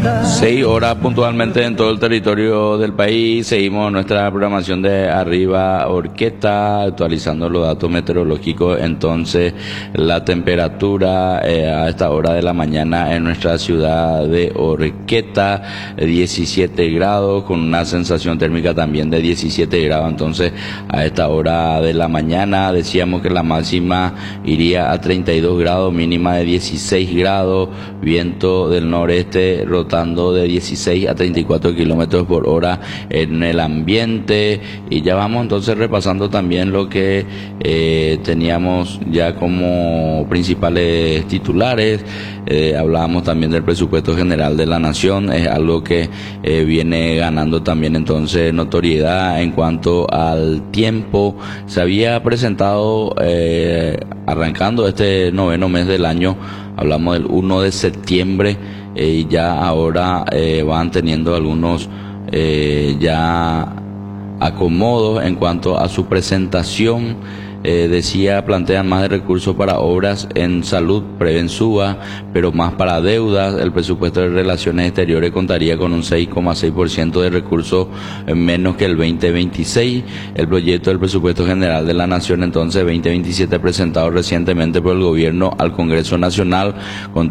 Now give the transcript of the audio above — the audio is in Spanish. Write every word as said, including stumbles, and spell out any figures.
Seis horas puntualmente en todo el territorio del país. Seguimos nuestra programación de Arriba Orquesta, actualizando los datos meteorológicos. Entonces, la temperatura eh, a esta hora de la mañana en nuestra ciudad de Orquesta, diecisiete grados, con una sensación térmica también de diecisiete grados. Entonces, a esta hora de la mañana decíamos que la máxima iría a treinta y dos grados, mínima de dieciséis grados, viento del noreste rotando de dieciséis a treinta y cuatro kilómetros por hora en el ambiente. Y ya vamos entonces repasando también lo que eh, teníamos ya como principales titulares. Eh, hablábamos también del presupuesto general de la nación, es algo que eh, viene ganando también entonces notoriedad en cuanto al tiempo. Se había presentado eh, arrancando este noveno mes del año, hablamos del uno de septiembre, eh, y ya ahora eh, van teniendo algunos eh, ya acomodos en cuanto a su presentación. Eh, decía, plantean más de recursos para obras en salud, Prevensúa, pero más para deudas. El presupuesto de Relaciones Exteriores contaría con un seis coma seis por ciento de recursos menos que el veinte veintiséis. El proyecto del presupuesto general de la Nación, entonces veinte veintisiete, presentado recientemente por el gobierno al Congreso Nacional, con